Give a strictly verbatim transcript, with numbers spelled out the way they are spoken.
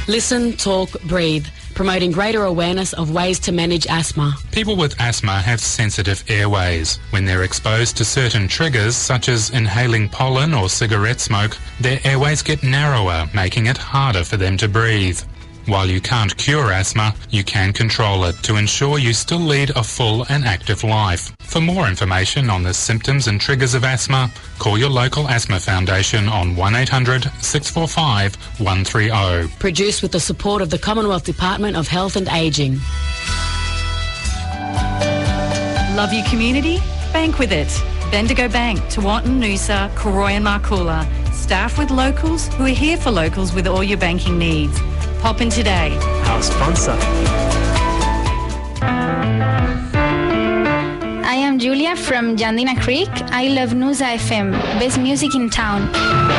Listen, Talk, Breathe, promoting greater awareness of ways to manage asthma. People with asthma have sensitive airways. When they're exposed to certain triggers, such as inhaling pollen or cigarette smoke, their airways get narrower, making it harder for them to breathe. While you can't cure asthma, you can control it to ensure you still lead a full and active life. For more information on the symptoms and triggers of asthma, call your local asthma foundation on one eight hundred six four five one three zero. Produced with the support of the Commonwealth Department of Health and Ageing. Love your community? Bank with it. Bendigo Bank, Tewantin, Noosa, Cooroy and Marcoola. Staff with locals who are here for locals with all your banking needs. Pop in today. Our sponsor. I am Julia from Jandina Creek. I love Noosa F M, best music in town.